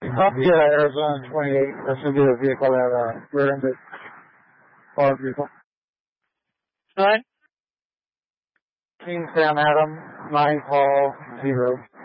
Yeah, Arizona 28. That's going to be the vehicle that rear-ended our vehicle. Alright. Team Sam Adam, 9 call 0.